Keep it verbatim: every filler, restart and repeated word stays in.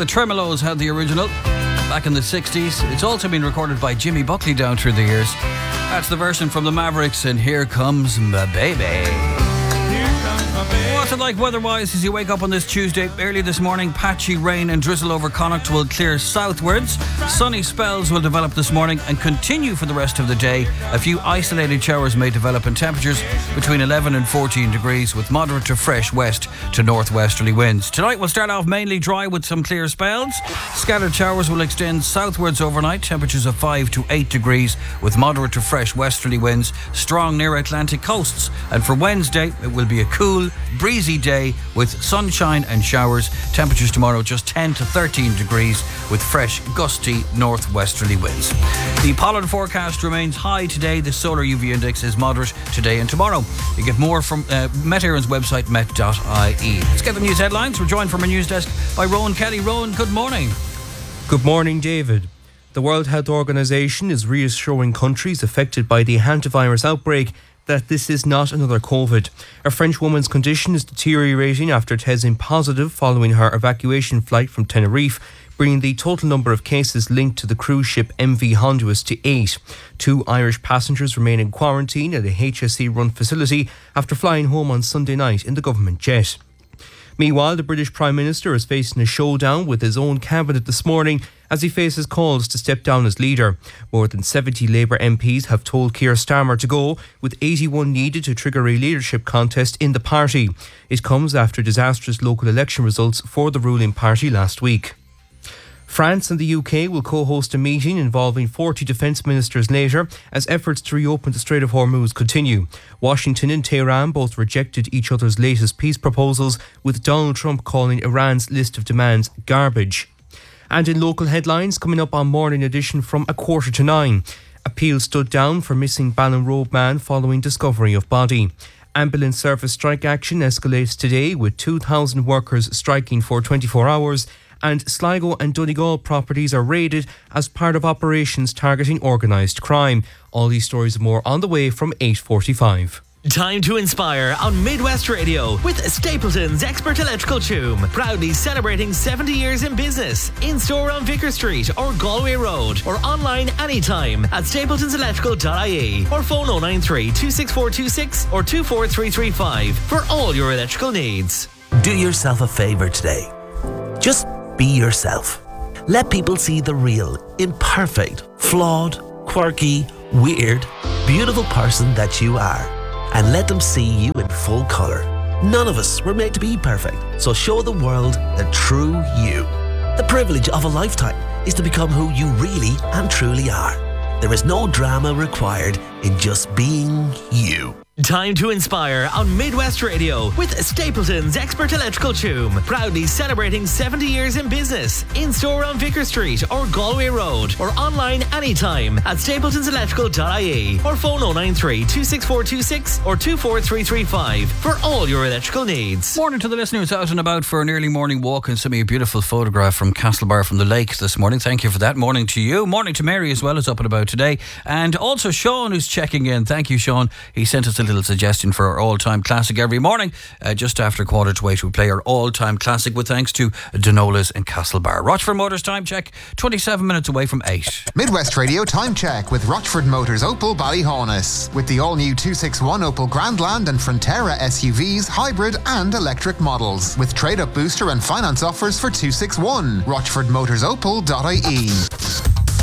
the Tremolos had the original back in the sixties. It's also been recorded by Jimmy Buckley down through the years. That's the version from the Mavericks, and Here Comes My Baby. What's it like weather-wise as you wake up on this Tuesday? Early this morning, patchy rain and drizzle over Connacht will clear southwards. Sunny spells will develop this morning and continue for the rest of the day. A few isolated showers may develop, and temperatures between eleven and fourteen degrees with moderate to fresh west to northwesterly winds. Tonight will start off mainly dry with some clear spells. Scattered showers will extend southwards overnight. Temperatures of five to eight degrees with moderate to fresh westerly winds, strong near Atlantic coasts. And for Wednesday, it will be a cool, breezy day with sunshine and showers. Temperatures tomorrow just ten to thirteen degrees with fresh, gusty northwesterly winds. The pollen forecast remains high today. The solar U V index is moderate today and tomorrow. You get more from uh, Met Éireann's website, met dot I E. Let's get the news headlines. We're joined from our news desk by Rowan Kelly. Rowan, good morning. Good morning, David. The World Health Organization is reassuring countries affected by the hantavirus outbreak that this is not another COVID. A French woman's condition is deteriorating after testing positive following her evacuation flight from Tenerife, bringing the total number of cases linked to the cruise ship M V Honduras to eight. Two Irish passengers remain in quarantine at a H S E run facility after flying home on Sunday night in the government jet. Meanwhile, the British Prime Minister is facing a showdown with his own cabinet this morning as he faces calls to step down as leader. More than seventy Labour M Ps have told Keir Starmer to go, with eighty-one needed to trigger a leadership contest in the party. It comes after disastrous local election results for the ruling party last week. France and the U K will co-host a meeting involving forty defence ministers later as efforts to reopen the Strait of Hormuz continue. Washington and Tehran both rejected each other's latest peace proposals, with Donald Trump calling Iran's list of demands garbage. And in local headlines, coming up on Morning Edition from a quarter to nine. Appeal stood down for missing Ballinrobe man following discovery of body. Ambulance service strike action escalates today with two thousand workers striking for twenty-four hours. And Sligo and Donegal properties are raided as part of operations targeting organised crime. All these stories and more on the way from eight forty-five. Time to inspire on Midwest Radio with Stapleton's Expert Electrical Tune. Proudly celebrating seventy years in business. In store on Vicar Street or Galway Road, or online anytime at stapletons electrical dot I E, or phone oh nine three, two six four two six or two four three three five for all your electrical needs. Do yourself a favour today. Just be yourself. Let people see the real, imperfect, flawed, quirky, weird, beautiful person that you are. And let them see you in full colour. None of us were made to be perfect, so show the world the true you. The privilege of a lifetime is to become who you really and truly are. There is no drama required in just being you. Time to inspire on Midwest Radio with Stapleton's Expert Electrical Tune. Proudly celebrating seventy years in business. In store on Vicar Street or Galway Road, or online anytime at stapletons electrical dot I E, or phone oh nine three, two six four two six or two four three three five for all your electrical needs. Morning to the listeners out and about for an early morning walk, and sent me a beautiful photograph from Castlebar from the lake this morning. Thank you for that. Morning to you. Morning to Mary as well, is up and about today. And also Sean, who's checking in. Thank you, Sean. He sent us a little suggestion for our all-time classic every morning. Uh, just after quarter to eight, we play our all-time classic with thanks to Donola's in Castlebar. Rochford Motors time check, twenty-seven minutes away from eight. Midwest Radio time check with Rochford Motors Opel Ballyhaunis. With the all-new two sixty-one Opel Grandland and Frontera S U Vs, hybrid and electric models. With trade-up booster and finance offers for two sixty-one. rochford motors opel dot I E.